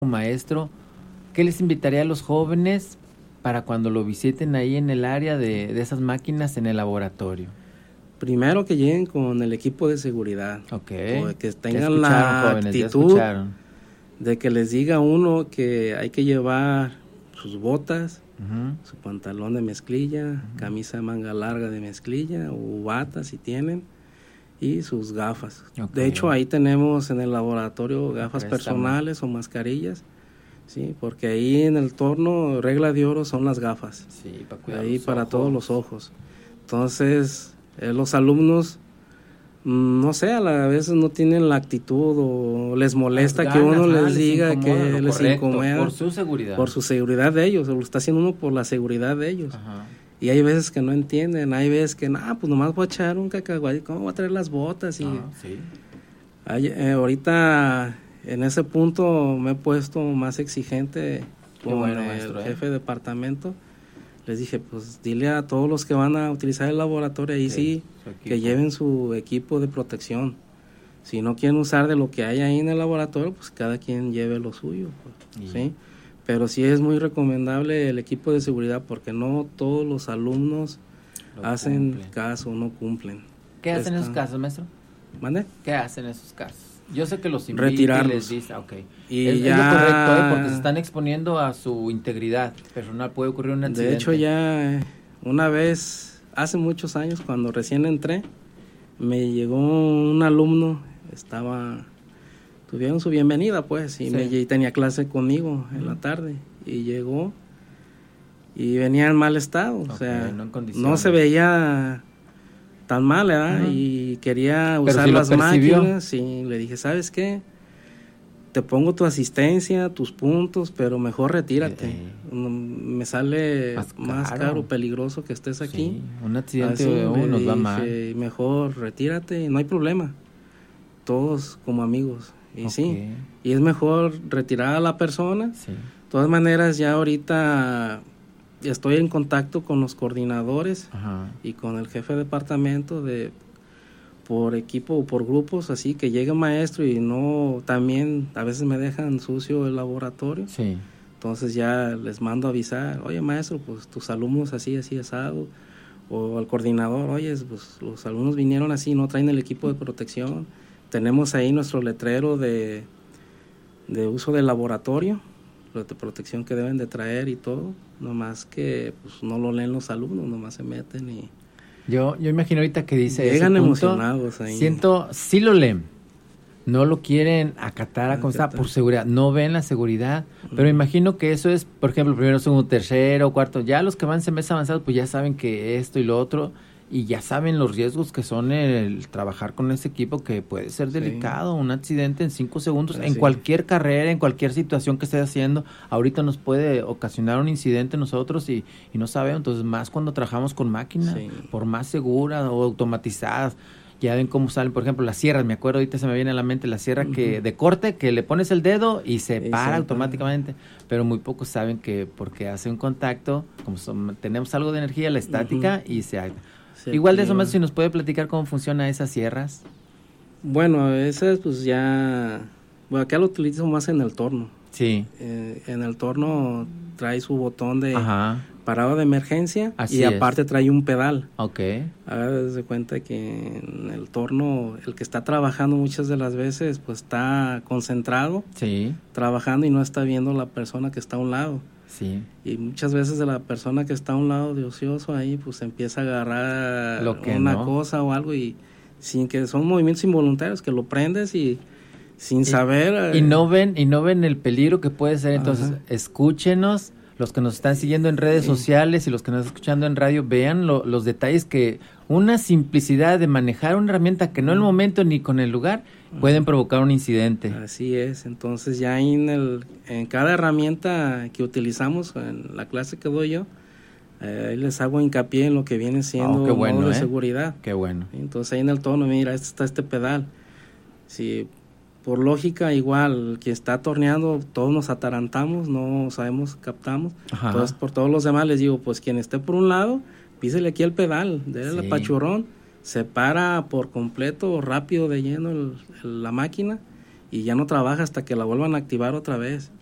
maestro, ¿qué les invitaría a los jóvenes para cuando lo visiten ahí en el área de esas máquinas en el laboratorio? Primero que lleguen con el equipo de seguridad. Okay. Que tengan la jóvenes, actitud de que les diga uno que hay que llevar sus botas, su pantalón de mezclilla, camisa de manga larga de mezclilla o batas si tienen, y sus gafas. Okay. De hecho, ahí tenemos en el laboratorio gafas personales o mascarillas, sí, porque ahí en el torno, regla de oro son las gafas. Sí, para cuidar ahí los para ojos. todos los ojos. Entonces, los alumnos, no sé, a veces no tienen la actitud o les molesta que uno les diga que les incomoda. Por su seguridad. Por su seguridad de ellos, lo está haciendo uno por la seguridad de ellos. Ajá. Y hay veces que no entienden, hay veces que, pues nomás voy a echar un cacahuate, ¿cómo voy a traer las botas? Y sí. Ahorita en ese punto me he puesto más exigente con el jefe de departamento. Les dije, pues dile a todos los que van a utilizar el laboratorio ahí sí que lleven su equipo de protección. Si no quieren usar de lo que hay ahí en el laboratorio, pues cada quien lleve lo suyo, pues, ¿sí? Pero sí es muy recomendable el equipo de seguridad porque no todos los alumnos hacen caso, no cumplen. ¿Qué hacen en esos casos, maestro? ¿Mande? ¿Qué hacen en esos casos? Yo sé que los invitan retirarlos. Y les dice, okay. Y es ya, lo correcto, porque se están exponiendo a su integridad personal, puede ocurrir un accidente. De hecho, ya una vez, hace muchos años, cuando recién entré, me llegó un alumno, tuvieron su bienvenida, pues, y tenía clase conmigo en la tarde, y llegó, y venía en mal estado, o sea, no se veía tan mal, ¿verdad? Y quería usar las máquinas, y le dije, ¿sabes qué? Te pongo tu asistencia, tus puntos, pero mejor retírate. Me sale más caro, peligroso que estés aquí. Sí, un accidente nos va mal. Mejor retírate, no hay problema. Todos como amigos. Y sí, y es mejor retirar a la persona. Sí. De todas maneras, ya ahorita estoy en contacto con los coordinadores y con el jefe de departamento por equipo o por grupos, así que llegue un maestro y no, también a veces me dejan sucio el laboratorio. Sí. Entonces ya les mando a avisar, oye maestro, pues tus alumnos así asado, o al coordinador, oye, pues los alumnos vinieron así, no traen el equipo de protección. Tenemos ahí nuestro letrero de uso del laboratorio, de protección que deben de traer y todo, nomás que pues no lo leen los alumnos, nomás se meten y... Yo imagino ahorita que dice llegan ese punto, emocionados ahí. Sí lo leen, no lo quieren acatar por seguridad, no ven la seguridad, pero imagino que eso es, por ejemplo, primero, segundo, tercero, cuarto, ya los que van semestres avanzados pues ya saben que esto y lo otro, y ya saben los riesgos que son el trabajar con ese equipo, que puede ser delicado, un accidente en 5 segundos, en cualquier carrera, en cualquier situación que estés haciendo, ahorita nos puede ocasionar un incidente nosotros y no sabemos, entonces más cuando trabajamos con máquinas, por más seguras o automatizadas, ya ven cómo salen, por ejemplo, las sierras, me acuerdo, ahorita se me viene a la mente la sierra que de corte, que le pones el dedo y se para automáticamente, pero muy pocos saben que porque hace un contacto, como tenemos algo de energía, la estática, y igual de eso, más si nos puede platicar cómo funcionan esas sierras. Bueno, esas pues ya, acá lo utilizo más en el torno. Sí. En el torno trae su botón de parado de emergencia. Así aparte trae un pedal. Haga de cuenta que en el torno el que está trabajando muchas de las veces pues está concentrado, trabajando y no está viendo la persona que está a un lado. Sí. Y muchas veces de la persona que está a un lado de ocioso ahí pues empieza a agarrar una cosa o algo y sin que son movimientos involuntarios que lo prendes y sin saber y no ven el peligro que puede ser. Entonces escúchenos, los que nos están siguiendo en redes sociales y los que nos están escuchando en radio, vean los detalles, que una simplicidad de manejar una herramienta que no en el momento ni con el lugar pueden provocar un incidente. Así es. Entonces ya en cada herramienta que utilizamos en la clase que doy yo, les hago hincapié en lo que viene siendo qué bueno, modo de seguridad. Qué bueno. Entonces ahí en el tono, mira, está este pedal. Si por lógica igual, quien está torneando, todos nos atarantamos, no sabemos, captamos. Entonces por todos los demás les digo, pues quien esté por un lado, písele aquí el pedal, déle el apachurrón, se para por completo, rápido de lleno la máquina y ya no trabaja hasta que la vuelvan a activar otra vez.